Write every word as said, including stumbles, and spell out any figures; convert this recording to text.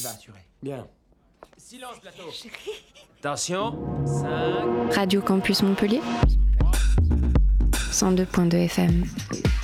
Tu vas assurer. Bien. Silence, plateau. Attention. cinq. Radio Campus Montpellier cent deux point deux F M.